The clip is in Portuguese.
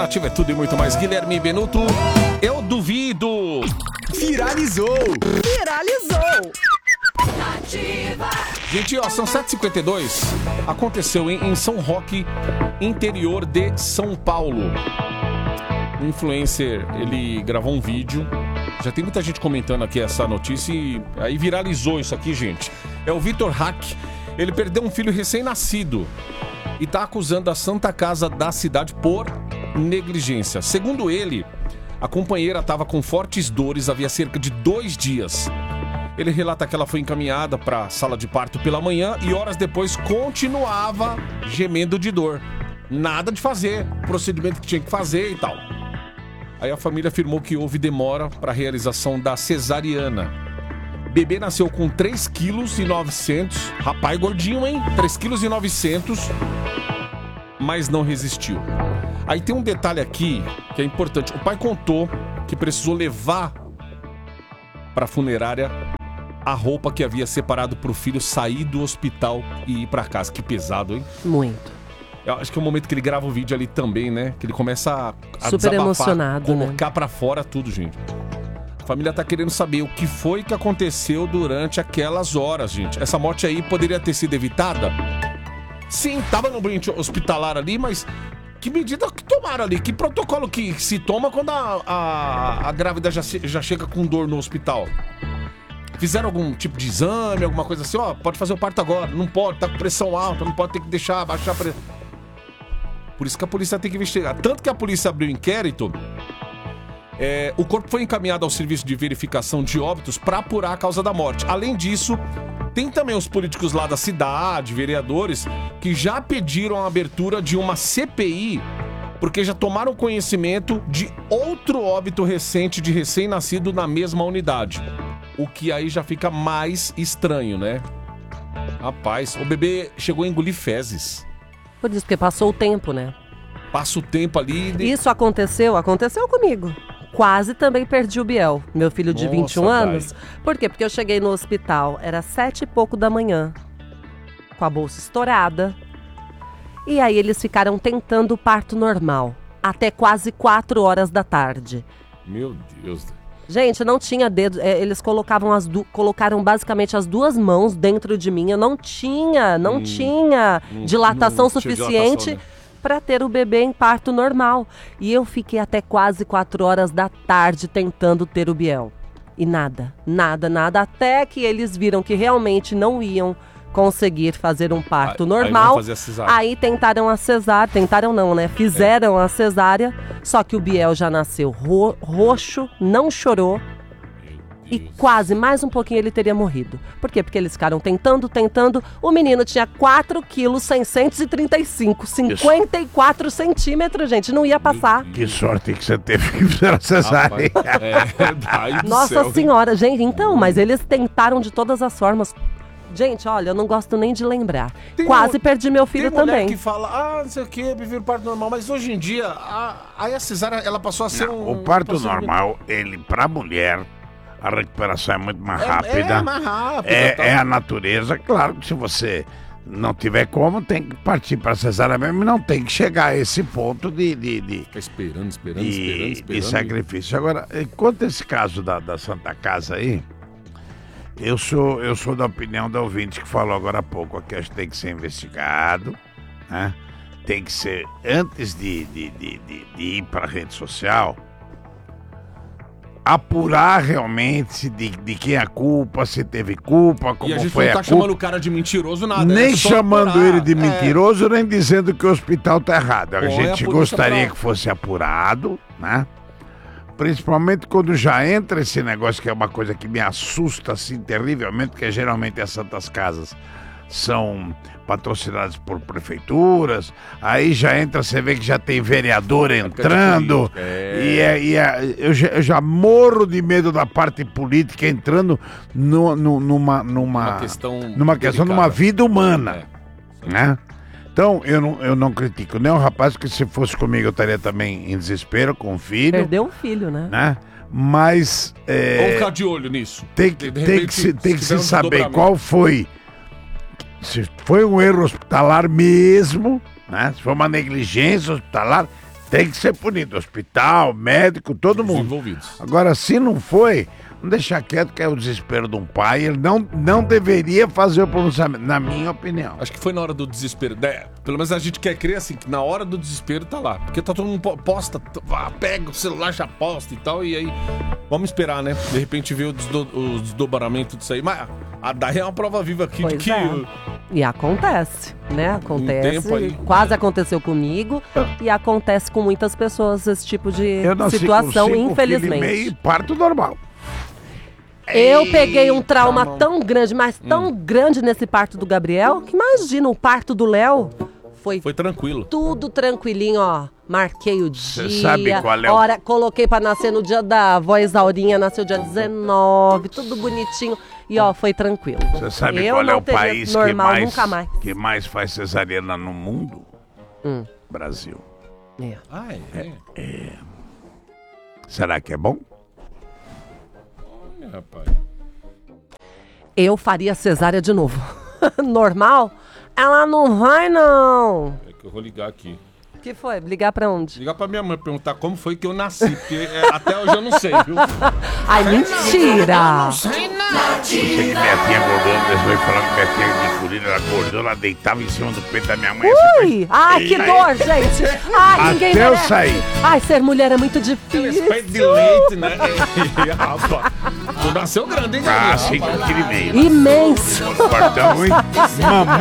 Nativa é tudo e muito mais. Guilherme Benuto, eu duvido. Viralizou. Nativa. Gente, ó, são 7h52. Aconteceu em São Roque, interior de São Paulo. O influencer, ele gravou um vídeo. Já tem muita gente comentando aqui essa notícia e aí viralizou isso aqui, gente. É o Vitor Hack. Ele perdeu um filho recém-nascido e tá acusando a Santa Casa da cidade por negligência. Segundo ele, a companheira estava com fortes dores havia cerca de 2 dias. Ele relata que ela foi encaminhada para a sala de parto pela manhã e horas depois continuava gemendo de dor. Nada de fazer, procedimento que tinha que fazer e tal. Aí a família afirmou que houve demora para a realização da cesariana. Bebê nasceu com 3,9 kg. Rapaz gordinho, hein? 3,9 kg. Mas não resistiu. Aí tem um detalhe aqui que é importante. O pai contou que precisou levar para a funerária a roupa que havia separado para o filho sair do hospital e ir para casa. Que pesado, hein? Muito. Eu acho que é o momento que ele grava o vídeo ali também, né? Que ele começa a super desabafar, emocionado, colocar pra fora tudo, gente. A família tá querendo saber o que foi que aconteceu durante aquelas horas, gente. Essa morte aí poderia ter sido evitada? Sim, tava no ambiente hospitalar ali, mas que medida que tomaram ali? Que protocolo que se toma quando a grávida já chega com dor no hospital? Fizeram algum tipo de exame, alguma coisa assim? Ó, pode fazer o parto agora, não pode, tá com pressão alta, não pode ter que deixar baixar a pressão. Por isso que a polícia tem que investigar. Tanto que a polícia abriu inquérito, o corpo foi encaminhado ao serviço de verificação de óbitos para apurar a causa da morte. Além disso, tem também os políticos lá da cidade, vereadores, que já pediram a abertura de uma CPI, porque já tomaram conhecimento de outro óbito recente de recém-nascido na mesma unidade. O que aí já fica mais estranho, né? Rapaz, o bebê chegou a engolir fezes. Por isso, porque passou o tempo, né? Passa o tempo ali... Isso aconteceu comigo. Quase também perdi o Biel, meu filho de 21 anos. Por quê? Porque eu cheguei no hospital, era 7 e pouco da manhã, com a bolsa estourada. E aí eles ficaram tentando o parto normal, até quase 4 horas da tarde. Meu Deus. Gente, não tinha dedo, eles colocaram basicamente as 2 mãos dentro de mim. Eu não tinha dilatação suficiente para ter o bebê em parto normal. E eu fiquei até quase 4 horas da tarde tentando ter o Biel. E nada, até que eles viram que realmente não iam conseguir fazer um parto normal. Aí tentaram a cesárea, fizeram a cesárea, só que o Biel já nasceu roxo, não chorou e quase mais um pouquinho ele teria morrido. Por quê? Porque eles ficaram tentando, o menino tinha 4,635 kg, 54 centímetros, gente, não ia passar. Que sorte que você teve que fazer a cesárea. Nossa senhora, gente, então, mas eles tentaram de todas as formas. Gente, olha, eu não gosto nem de lembrar. Quase perdi meu filho também. Tem mulher que fala, não sei o que, prefiro parto normal. Mas hoje em dia, aí a cesárea, ela passou a ser O parto normal, pra mulher, a recuperação é muito mais rápida. É mais rápida. É a natureza. Claro que se você não tiver como, tem que partir pra cesárea mesmo. Não tem que chegar a esse ponto de ficar esperando. De sacrifício. Agora, quanto a esse caso da Santa Casa aí... Eu sou da opinião da ouvinte que falou agora há pouco, que acho que tem que ser investigado, né? Tem que ser, antes de ir para a rede social, apurar realmente de quem é a culpa, se teve culpa, como foi a culpa. E a gente não tá chamando o cara de mentiroso, nada. Nem chamando ele de mentiroso, nem dizendo que o hospital tá errado. A gente gostaria que fosse apurado, né? Principalmente quando já entra esse negócio, que é uma coisa que me assusta assim terrivelmente, porque geralmente as Santas Casas são patrocinadas por prefeituras, aí já entra, você vê que já tem vereador entrando, eu já morro de medo da parte política entrando numa questão de uma vida humana, né? Então, eu não critico nem o rapaz, porque se fosse comigo eu estaria também em desespero com o filho. Perdeu um filho, né? Mas... Vamos ficar de olho nisso. Tem que se saber qual foi. Se foi um erro hospitalar mesmo, né? Se foi uma negligência hospitalar, Tem que ser punido. Hospital, médico, todo mundo. Envolvidos. Agora, se não foi, não deixar quieto, que é o desespero de um pai. Ele não deveria fazer o pronunciamento, na minha opinião. Acho que foi na hora do desespero. Pelo menos a gente quer crer assim, que na hora do desespero tá lá. Porque tá todo mundo posta, pega o celular, já posta e tal. E aí, vamos esperar, né? De repente ver o desdobramento disso aí. Mas a Day é uma prova viva aqui de que... E acontece, né? Acontece. Quase aconteceu comigo e acontece com muitas pessoas esse tipo de situação, infelizmente. E parto normal. Eu peguei um trauma tão grande, mas tão grande nesse parto do Gabriel, que imagina, o parto do Léo foi tranquilo. Tudo tranquilinho, ó. Marquei o dia. Você sabe qual é hora, coloquei pra nascer no dia da avó Isaurinha, nasceu dia 19, tudo bonitinho. E ó, foi tranquilo. Você sabe qual é o país que mais faz cesariana no mundo? Brasil. Será que é bom? Rapaz. Eu faria cesárea de novo. Normal? Ela não vai, não. É que eu vou ligar aqui. O que foi? Ligar pra onde? Ligar pra minha mãe, perguntar como foi que eu nasci. Porque até hoje eu não sei, viu? Ai, mentira! Eu não sei nada. Eu sei que minha tia acordou, eles vão falando que minha tia de Curira, ela acordou, ela deitava em cima do peito da minha mãe. Ui! Ai, que dor, gente! Ai, ninguém até merece. Eu saí. Ai, ser mulher é muito difícil. Respeito de leite, né? Rapaz, tu nasceu grande, hein? 5,5 kg. Imenso! Portão, hein? Mamãe.